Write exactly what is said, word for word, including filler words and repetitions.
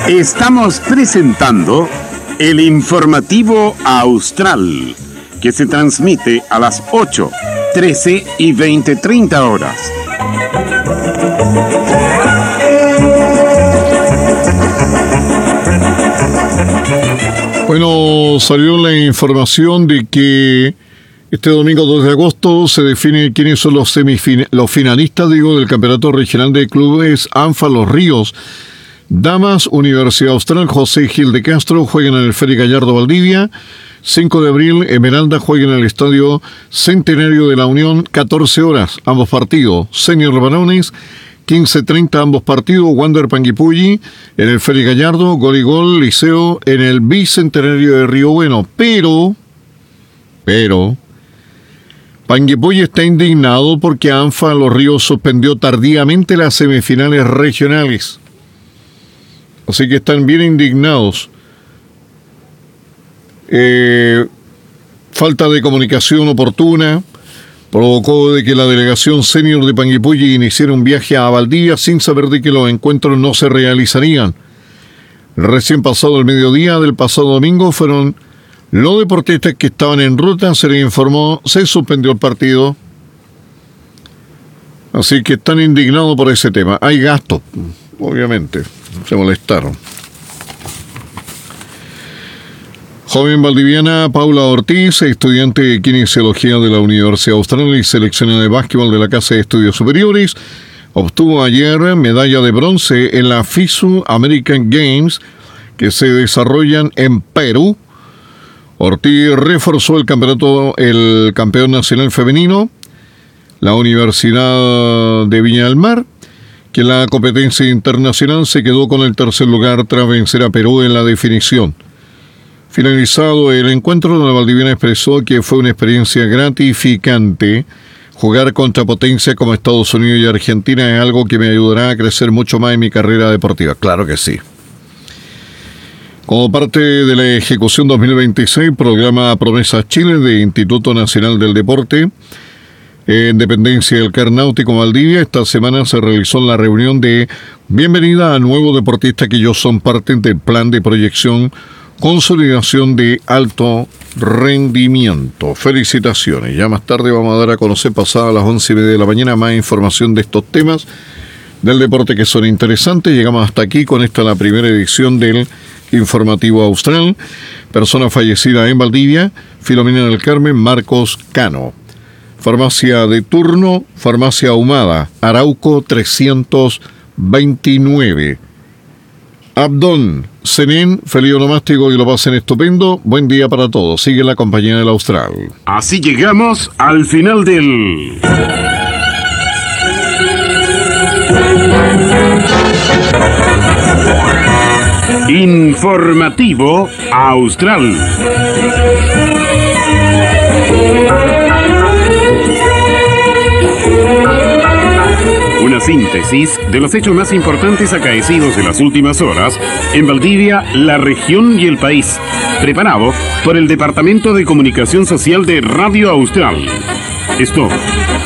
Estamos presentando el informativo Austral, que se transmite a las ocho, trece y veinte treinta horas. Bueno, salió la información de que este domingo dos de agosto se define quiénes son los semifin- los finalistas, digo, del Campeonato Regional de Clubes ANFA Los Ríos. Damas, Universidad Austral, José Gil de Castro juegan en el Félix Gallardo Valdivia. cinco de abril, Esmeralda juega en el Estadio Centenario de la Unión, catorce horas, ambos partidos. Senior Varones, quince treinta ambos partidos. Wander Panguipulli en el Félix Gallardo, gol y gol, Liceo en el Bicentenario de Río Bueno. Pero, pero, Panguipulli está indignado porque ANFA Los Ríos suspendió tardíamente las semifinales regionales. Así que están bien indignados. Eh, falta de comunicación oportuna provocó de que la delegación senior de Panguipulli iniciara un viaje a Valdivia sin saber de que los encuentros no se realizarían. Recién pasado el mediodía del pasado domingo fueron los deportistas que estaban en ruta, se les informó, se suspendió el partido. Así que están indignados por ese tema. Hay gastos, obviamente. Se molestaron. Joven valdiviana Paula Ortiz, estudiante de kinesiología de la Universidad Austral y seleccionada de básquetbol de la Casa de Estudios Superiores, obtuvo ayer medalla de bronce en la FISU American Games que se desarrollan en Perú. Ortiz reforzó el campeonato, el campeón nacional femenino, la Universidad de Viña del Mar, que en la competencia internacional se quedó con el tercer lugar tras vencer a Perú en la definición. Finalizado el encuentro, la valdiviana expresó que fue una experiencia gratificante. Jugar contra potencias como Estados Unidos y Argentina es algo que me ayudará a crecer mucho más en mi carrera deportiva. Claro que sí. Como parte de la ejecución dos mil veintiséis, programa Promesas Chile de Instituto Nacional del Deporte, en dependencia del C A R Náutico Valdivia, esta semana se realizó la reunión de bienvenida a nuevos deportistas que ellos son parte del plan de proyección consolidación de alto rendimiento. Felicitaciones. Ya más tarde vamos a dar a conocer, pasadas las once y media de la mañana, más información de estos temas del deporte que son interesantes. Llegamos hasta aquí con esta la primera edición del Informativo Austral. Persona fallecida en Valdivia, Filomena del Carmen Marcos Cano. Farmacia de turno, Farmacia Ahumada, Arauco trescientos veintinueve. Abdón, Zenén, feliz onomástico y lo pasen estupendo. Buen día para todos. Sigue la compañía del Austral. Así llegamos al final del Informativo Austral. Una síntesis de los hechos más importantes acaecidos en las últimas horas en Valdivia, la región y el país. Preparado por el Departamento de Comunicación Social de Radio Austral. Esto